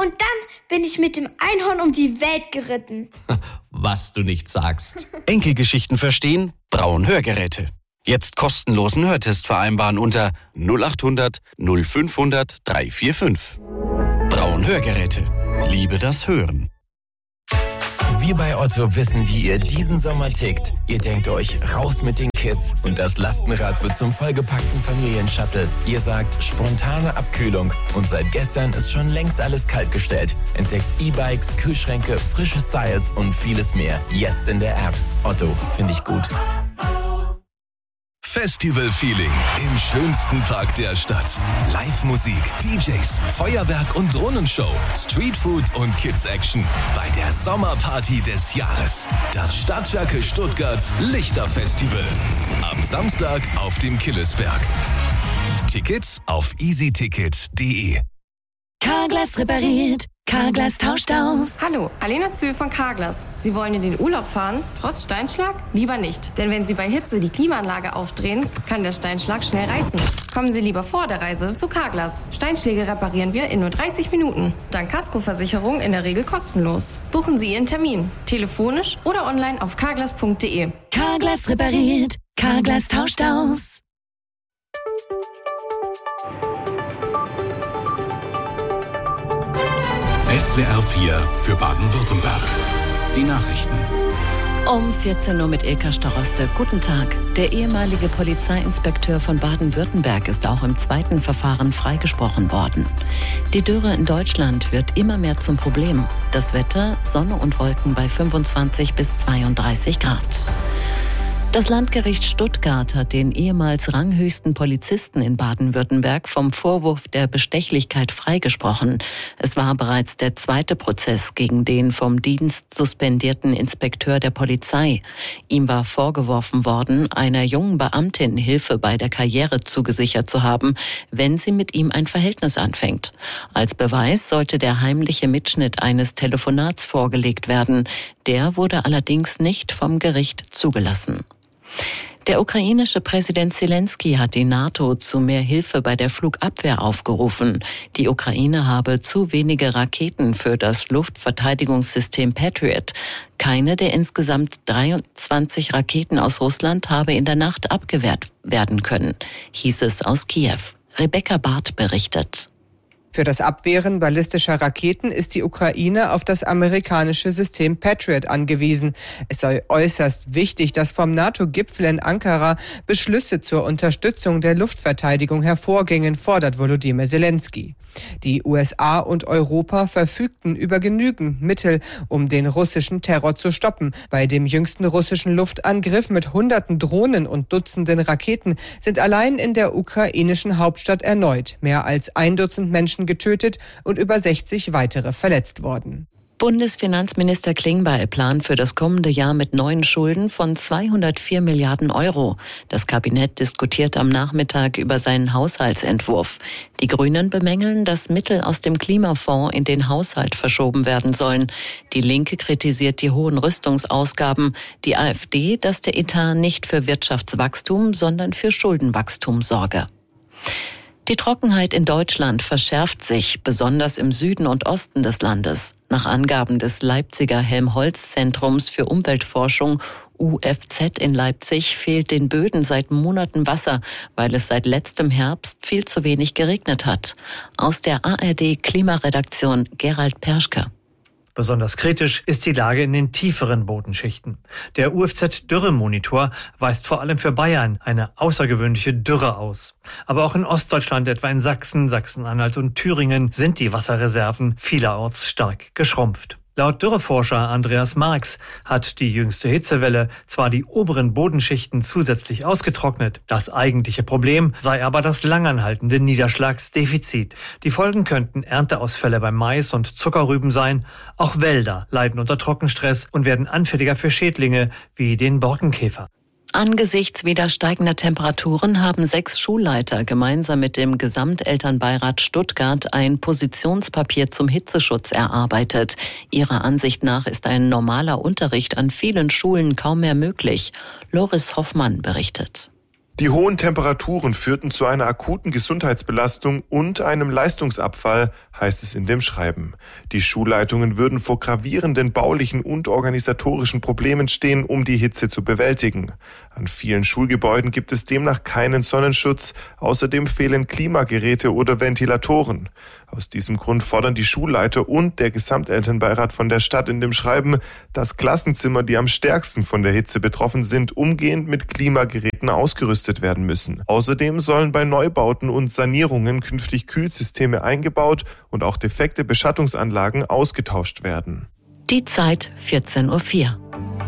Und dann bin ich mit dem Einhorn um die Welt geritten. Was du nicht sagst. Enkelgeschichten verstehen? Braun Hörgeräte. Jetzt kostenlosen Hörtest vereinbaren unter 0800 0500 345. Braun Hörgeräte. Liebe das Hören. Wir bei Otto wissen, wie ihr diesen Sommer tickt. Ihr denkt euch, raus mit den Kids und das Lastenrad wird zum vollgepackten Familienshuttle. Ihr sagt, spontane Abkühlung und seit gestern ist schon längst alles kaltgestellt. Entdeckt E-Bikes, Kühlschränke, frische Styles und vieles mehr. Jetzt in der App. Otto, finde ich gut. Festival-Feeling im schönsten Park der Stadt. Live-Musik, DJs, Feuerwerk und Drohnenshow, Streetfood und Kids-Action bei der Sommerparty des Jahres. Das Stadtwerke Stuttgart Lichterfestival. Am Samstag auf dem Killesberg. Tickets auf easyticket.de. Carglass repariert. Carglass tauscht aus. Hallo, Alena Zühl von Carglass. Sie wollen in den Urlaub fahren? Trotz Steinschlag? Lieber nicht. Denn wenn Sie bei Hitze die Klimaanlage aufdrehen, kann der Steinschlag schnell reißen. Kommen Sie lieber vor der Reise zu Carglass. Steinschläge reparieren wir in nur 30 Minuten. Dank Kaskoversicherung in der Regel kostenlos. Buchen Sie Ihren Termin. Telefonisch oder online auf carglass.de. Carglass repariert. Carglass tauscht aus. SWR 4 für Baden-Württemberg. Die Nachrichten. Um 14 Uhr mit Ilka Staroste. Guten Tag. Der ehemalige Polizeiinspekteur von Baden-Württemberg ist auch im zweiten Verfahren freigesprochen worden. Die Dürre in Deutschland wird immer mehr zum Problem. Das Wetter, Sonne und Wolken bei 25 bis 32 Grad. Das Landgericht Stuttgart hat den ehemals ranghöchsten Polizisten in Baden-Württemberg vom Vorwurf der Bestechlichkeit freigesprochen. Es war bereits der zweite Prozess gegen den vom Dienst suspendierten Inspekteur der Polizei. Ihm war vorgeworfen worden, einer jungen Beamtin Hilfe bei der Karriere zugesichert zu haben, wenn sie mit ihm ein Verhältnis anfängt. Als Beweis sollte der heimliche Mitschnitt eines Telefonats vorgelegt werden. Der wurde allerdings nicht vom Gericht zugelassen. Der ukrainische Präsident Zelensky hat die NATO zu mehr Hilfe bei der Flugabwehr aufgerufen. Die Ukraine habe zu wenige Raketen für das Luftverteidigungssystem Patriot. Keine der insgesamt 23 Raketen aus Russland habe in der Nacht abgewehrt werden können, hieß es aus Kiew. Rebecca Barth berichtet. Für das Abwehren ballistischer Raketen ist die Ukraine auf das amerikanische System Patriot angewiesen. Es sei äußerst wichtig, dass vom NATO-Gipfel in Ankara Beschlüsse zur Unterstützung der Luftverteidigung hervorgingen, fordert Volodymyr Zelensky. Die USA und Europa verfügten über genügend Mittel, um den russischen Terror zu stoppen. Bei dem jüngsten russischen Luftangriff mit Hunderten Drohnen und Dutzenden Raketen sind allein in der ukrainischen Hauptstadt erneut mehr als 1 Dutzend Menschen getötet und über 60 weitere verletzt worden. Bundesfinanzminister Klingbeil plant für das kommende Jahr mit neuen Schulden von 204 Milliarden Euro. Das Kabinett diskutiert am Nachmittag über seinen Haushaltsentwurf. Die Grünen bemängeln, dass Mittel aus dem Klimafonds in den Haushalt verschoben werden sollen. Die Linke kritisiert die hohen Rüstungsausgaben. Die AfD, dass der Etat nicht für Wirtschaftswachstum, sondern für Schuldenwachstum sorge. Die Trockenheit in Deutschland verschärft sich, besonders im Süden und Osten des Landes. Nach Angaben des Leipziger Helmholtz-Zentrums für Umweltforschung UFZ in Leipzig fehlt den Böden seit Monaten Wasser, weil es seit letztem Herbst viel zu wenig geregnet hat. Aus der ARD-Klimaredaktion Gerald Perschke. Besonders kritisch ist die Lage in den tieferen Bodenschichten. Der UFZ-Dürremonitor weist vor allem für Bayern eine außergewöhnliche Dürre aus. Aber auch in Ostdeutschland, etwa in Sachsen, Sachsen-Anhalt und Thüringen, sind die Wasserreserven vielerorts stark geschrumpft. Laut Dürreforscher Andreas Marx hat die jüngste Hitzewelle zwar die oberen Bodenschichten zusätzlich ausgetrocknet, das eigentliche Problem sei aber das langanhaltende Niederschlagsdefizit. Die Folgen könnten Ernteausfälle beim Mais und Zuckerrüben sein. Auch Wälder leiden unter Trockenstress und werden anfälliger für Schädlinge wie den Borkenkäfer. Angesichts wieder steigender Temperaturen haben 6 Schulleiter gemeinsam mit dem Gesamtelternbeirat Stuttgart ein Positionspapier zum Hitzeschutz erarbeitet. Ihrer Ansicht nach ist ein normaler Unterricht an vielen Schulen kaum mehr möglich. Loris Hoffmann berichtet. Die hohen Temperaturen führten zu einer akuten Gesundheitsbelastung und einem Leistungsabfall, heißt es in dem Schreiben. Die Schulleitungen würden vor gravierenden baulichen und organisatorischen Problemen stehen, um die Hitze zu bewältigen. An vielen Schulgebäuden gibt es demnach keinen Sonnenschutz, außerdem fehlen Klimageräte oder Ventilatoren. Aus diesem Grund fordern die Schulleiter und der Gesamtelternbeirat von der Stadt in dem Schreiben, dass Klassenzimmer, die am stärksten von der Hitze betroffen sind, umgehend mit Klimageräten ausgerüstet werden müssen. Außerdem sollen bei Neubauten und Sanierungen künftig Kühlsysteme eingebaut und auch defekte Beschattungsanlagen ausgetauscht werden. Die Zeit 14:04 Uhr.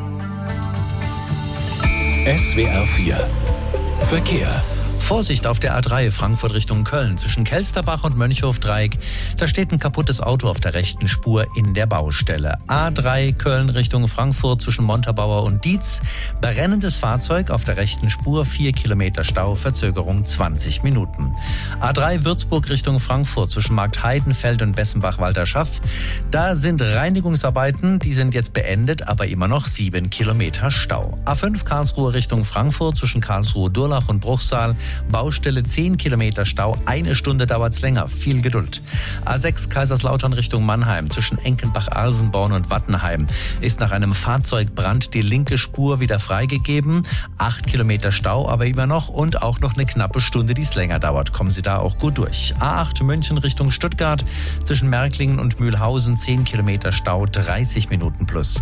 SWR 4 Verkehr. Vorsicht auf der A3 Frankfurt Richtung Köln zwischen Kelsterbach und Mönchhofdreieck. Da steht ein kaputtes Auto auf der rechten Spur in der Baustelle. A3 Köln Richtung Frankfurt zwischen Montabaur und Dietz. Brennendes Fahrzeug auf der rechten Spur, 4 Kilometer Stau, Verzögerung 20 Minuten. A3 Würzburg Richtung Frankfurt zwischen Marktheidenfeld und Bessenbach-Walterschaff. Da sind Reinigungsarbeiten, die sind jetzt beendet, aber immer noch 7 Kilometer Stau. A5 Karlsruhe Richtung Frankfurt zwischen Karlsruhe-Durlach und Bruchsal. Baustelle 10 Kilometer Stau, 1 Stunde dauert's länger, viel Geduld. A6 Kaiserslautern Richtung Mannheim zwischen Enkenbach-Alsenborn und Wattenheim ist nach einem Fahrzeugbrand die linke Spur wieder freigegeben. 8 Kilometer Stau aber immer noch und auch noch eine knappe Stunde, die es länger dauert. Kommen Sie da auch gut durch. A8 München Richtung Stuttgart zwischen Märklingen und Mühlhausen 10 Kilometer Stau, 30 Minuten plus.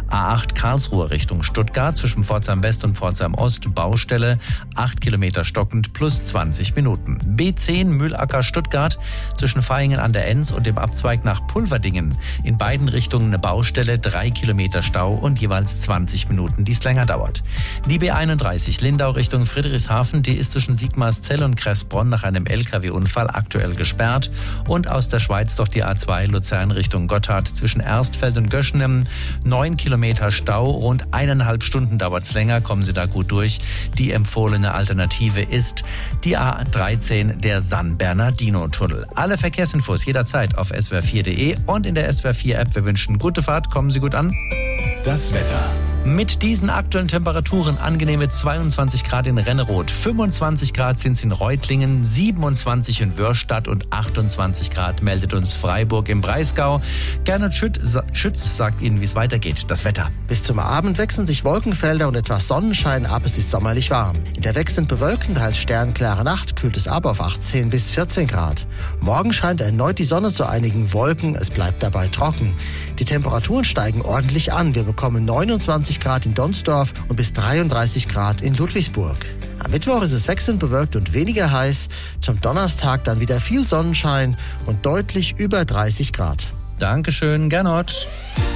A8 Karlsruhe Richtung Stuttgart zwischen Pforzheim West und Pforzheim Ost Baustelle 8 Kilometer stockend plus 20 Minuten. B10 Mühlacker Stuttgart zwischen Vaihingen an der Enz und dem Abzweig nach Pulverdingen. In beiden Richtungen eine Baustelle, 3 Kilometer Stau und jeweils 20 Minuten, die es länger dauert. Die B31 Lindau Richtung Friedrichshafen, die ist zwischen Sigmarszell und Kressbronn nach einem LKW-Unfall aktuell gesperrt. Und aus der Schweiz doch die A2 Luzern Richtung Gotthard zwischen Erstfeld und Göschnem. 9 Kilometer Stau, rund 1,5 Stunden dauert es länger, kommen Sie da gut durch. Die empfohlene Alternative ist die A13, der San Bernardino-Tunnel. Alle Verkehrsinfos jederzeit auf swr4.de und in der SWR4-App. Wir wünschen gute Fahrt, kommen Sie gut an. Das Wetter. Mit diesen aktuellen Temperaturen angenehme 22 Grad in Renneroth, 25 Grad sind es in Reutlingen, 27 in Wörstadt und 28 Grad meldet uns Freiburg im Breisgau. Gernot Schütz sagt Ihnen, wie es weitergeht. Das Wetter. Bis zum Abend wechseln sich Wolkenfelder und etwas Sonnenschein ab. Es ist sommerlich warm. In der wechselnd bewölkten, teils sternklare Nacht kühlt es ab auf 18 bis 14 Grad. Morgen scheint erneut die Sonne zu einigen Wolken. Es bleibt dabei trocken. Die Temperaturen steigen ordentlich an. Wir bekommen 29 Grad in Donsdorf und bis 33 Grad in Ludwigsburg. Am Mittwoch ist es wechselnd bewölkt und weniger heiß. Zum Donnerstag dann wieder viel Sonnenschein und deutlich über 30 Grad. Dankeschön, Gernot.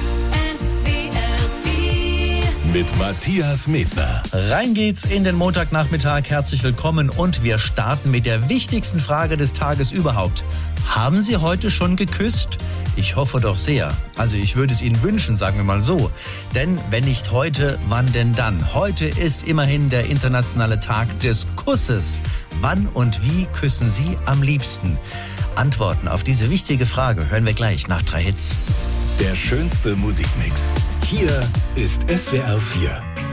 Mit Matthias Medner. Rein geht's in den Montagnachmittag. Herzlich willkommen und wir starten mit der wichtigsten Frage des Tages überhaupt. Haben Sie heute schon geküsst? Ich hoffe doch sehr. Also ich würde es Ihnen wünschen, sagen wir mal so. Denn wenn nicht heute, wann denn dann? Heute ist immerhin der internationale Tag des Kusses. Wann und wie küssen Sie am liebsten? Antworten auf diese wichtige Frage hören wir gleich nach 3 Hits. Der schönste Musikmix. Hier ist SWR 4.